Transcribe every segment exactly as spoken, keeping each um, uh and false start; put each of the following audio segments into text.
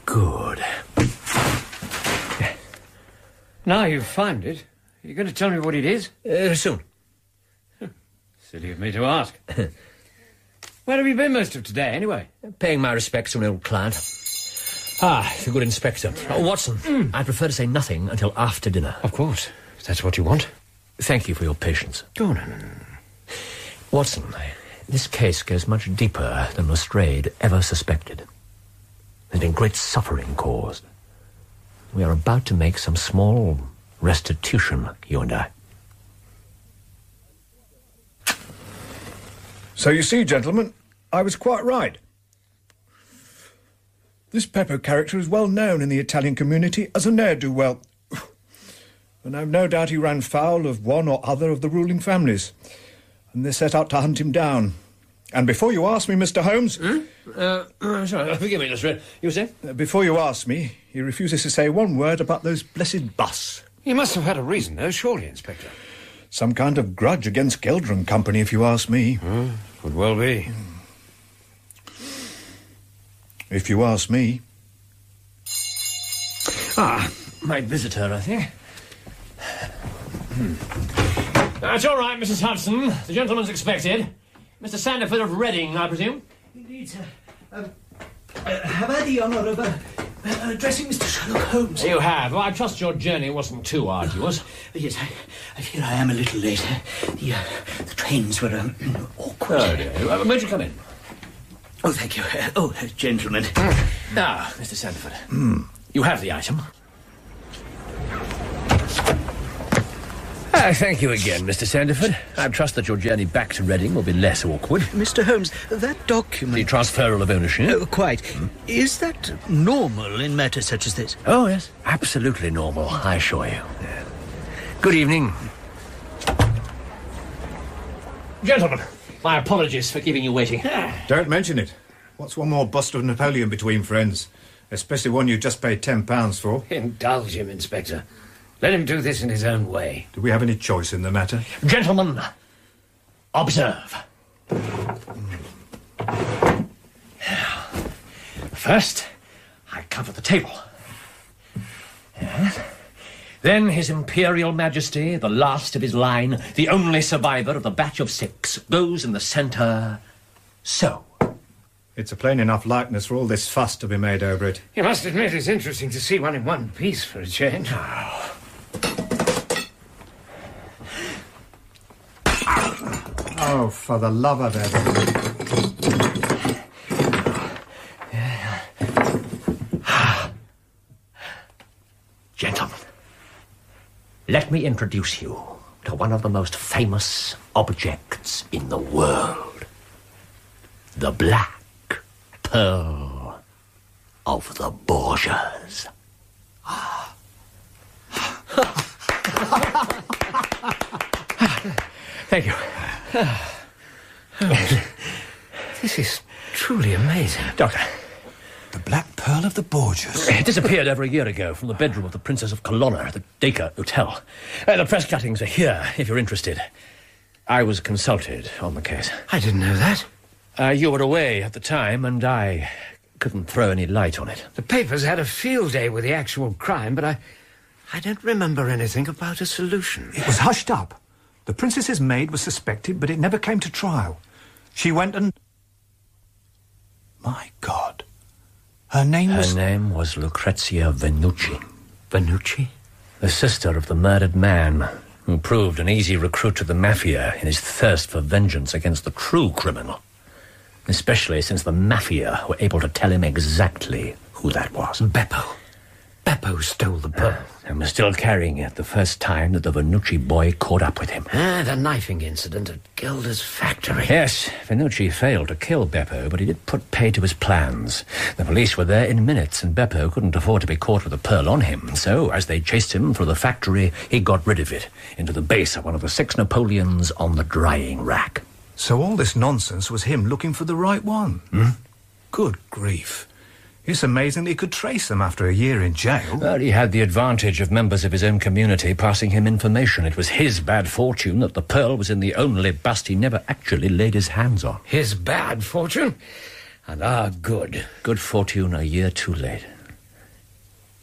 Good. Now you've found it, you're going to tell me what it is? Uh, soon. Silly of me to ask. Where have you been most of today, anyway? Paying my respects to an old client. Ah, the good inspector. Oh, Watson, mm. I prefer to say nothing until after dinner. Of course, if that's what you want. Thank you for your patience. Oh, no, no, no. Watson, this case goes much deeper than Lestrade ever suspected. There's been great suffering caused. We are about to make some small restitution, you and I. So you see, gentlemen, I was quite right. This Beppo character is well known in the Italian community as a ne'er-do-well. And I've no doubt he ran foul of one or other of the ruling families. And they set out to hunt him down. And before you ask me, Mister Holmes... Hmm? Uh, uh, sorry, forgive me, Lestrade. You were saying? Uh, before you ask me, he refuses to say one word about those blessed busts. He must have had a reason, though, surely, Inspector. Some kind of grudge against Gelder and Company, if you ask me. Hmm, could well be. If you ask me. Ah, my visitor, I think. Hmm. That's all right, Missus Hudson. The gentleman's expected. Mister Sandiford of Reading, I presume? Indeed, sir. Um, uh, have I the honour of uh, uh, addressing Mister Sherlock Holmes? You have. Well, I trust your journey wasn't too arduous. Uh, yes, I, I fear I am a little late. The, uh, the trains were um, awkward. Oh, dear. Uh, won't you come in? Oh, thank you. Uh, oh, uh, gentlemen. Now, Mister Sandiford, mm. you have the item. Ah, thank you again, Mister Sandiford. I trust that your journey back to Reading will be less awkward. Mister Holmes, that document... The transferal of ownership? Oh, quite. Mm. Is that normal in matters such as this? Oh, yes. Absolutely normal, I assure you. Yeah. Good evening. Gentlemen, my apologies for keeping you waiting. Don't mention it. What's one more bust of Napoleon between friends? Especially one you've just paid ten pounds for. Indulge him, Inspector. Let him do this in his own way. Do we have any choice in the matter? Gentlemen, observe. First, I cover the table. Yes. Then His Imperial Majesty, the last of his line, the only survivor of the batch of six, goes in the centre, so. It's a plain enough likeness for all this fuss to be made over it. You must admit it's interesting to see one in one piece for a change. Oh. Oh, for the love of heaven. Gentlemen, let me introduce you to one of the most famous objects in the world. The Black Pearl of the Borgias. Thank you. This is truly amazing. Doctor. The Black Pearl of the Borgias. It disappeared over a year ago from the bedroom of the Princess of Colonna at the Dacre Hotel. Uh, the press cuttings are here, if you're interested. I was consulted on the case. I didn't know that. Uh, you were away at the time, and I couldn't throw any light on it. The papers had a field day with the actual crime, but I... I don't remember anything about a solution. It was hushed up. The princess's maid was suspected, but it never came to trial. She went and... My God. Her name Her was... Her name was Lucrezia Venucci. Venucci? The sister of the murdered man, who proved an easy recruit to the mafia in his thirst for vengeance against the true criminal. Especially since the mafia were able to tell him exactly who that was. Beppo. Beppo stole the pearl. Uh, and was still carrying it the first time that the Venucci boy caught up with him. Ah, the knifing incident at Gelder's factory. Yes, Venucci failed to kill Beppo, but he did put pay to his plans. The police were there in minutes, and Beppo couldn't afford to be caught with the pearl on him. So, as they chased him through the factory, he got rid of it into the base of one of the six Napoleons on the drying rack. So all this nonsense was him looking for the right one? Hmm? Good grief. It's amazing that he could trace them after a year in jail. Well, he had the advantage of members of his own community passing him information. It was his bad fortune that the pearl was in the only bust he never actually laid his hands on. His bad fortune? And our good. Good fortune a year too late.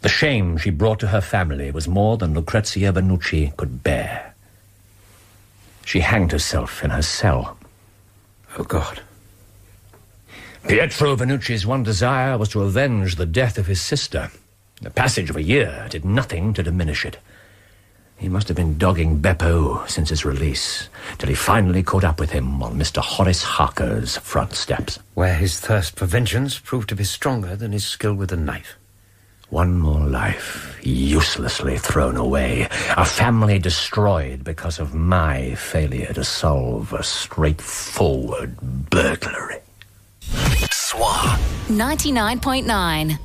The shame she brought to her family was more than Lucrezia Vannucci could bear. She hanged herself in her cell. Oh, God. Pietro Vannucci's one desire was to avenge the death of his sister. The passage of a year did nothing to diminish it. He must have been dogging Beppo since his release, till he finally caught up with him on Mister Horace Harker's front steps. Where his thirst for vengeance proved to be stronger than his skill with a knife. One more life uselessly thrown away. A family destroyed because of my failure to solve a straightforward burglary. Swan. ninety-nine point nine.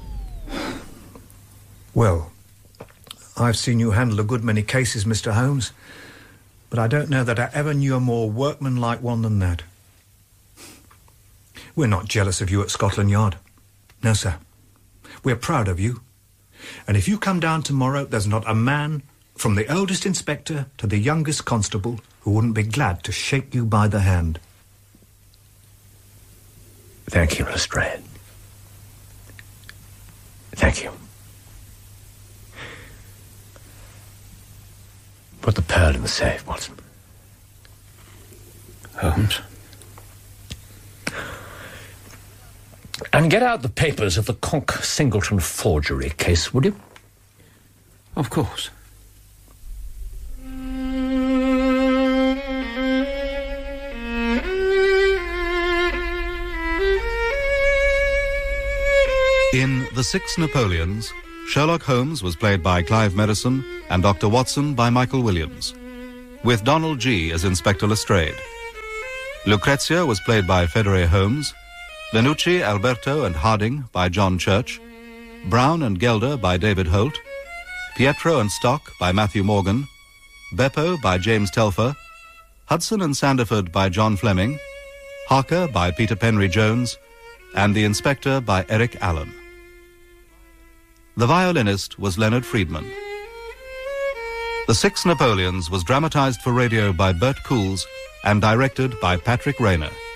Well, I've seen you handle a good many cases, Mister Holmes, but I don't know that I ever knew a more workmanlike one than that. We're not jealous of you at Scotland Yard. No, sir. We're proud of you. And if you come down tomorrow, there's not a man, from the oldest inspector to the youngest constable, who wouldn't be glad to shake you by the hand. Thank you, Lestrade. Thank you. Put the pearl in the safe, Watson. Holmes? And get out the papers of the Conk Singleton forgery case, would you? Of course. In The Six Napoleons, Sherlock Holmes was played by Clive Merrison and Doctor Watson by Michael Williams, with Donald G. as Inspector Lestrade. Lucrezia was played by Federe Holmes, Vannucci, Alberto and Harding by John Church, Brown and Gelder by David Holt, Pietro and Stock by Matthew Morgan, Beppo by James Telfer, Hudson and Sanderford by John Fleming, Harker by Peter Penry Jones, and the Inspector by Eric Allen. The violinist was Leonard Friedman. The Six Napoleons was dramatized for radio by Bert Coules and directed by Patrick Rayner.